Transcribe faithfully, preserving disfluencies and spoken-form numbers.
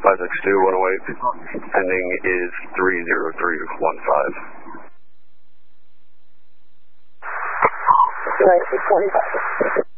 five six two, one oh eight. Ending is three zero three one five. Right, twenty-five.